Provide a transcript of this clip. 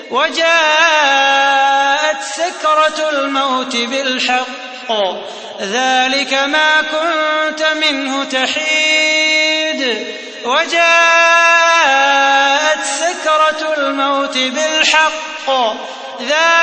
وجاءت سكرة الموت بالحق ذلك ما كنت منه تحيد وجاءت سكرة الموت بالحق